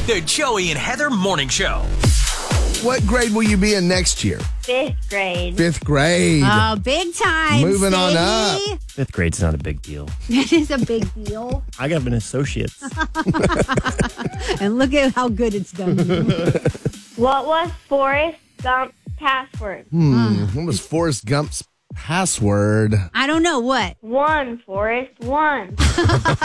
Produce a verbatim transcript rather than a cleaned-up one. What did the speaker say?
The Joey and Heather Morning Show. What grade will you be in next year? Fifth grade. Fifth grade. Oh, big time. Moving on Sadie. up. Fifth grade's not a big deal. It is a big deal. I got an associate's. And look at how good it's done. What was Forrest Gump's password? Hmm. What was Forrest Gump's password? I don't know what. One, Forrest, one.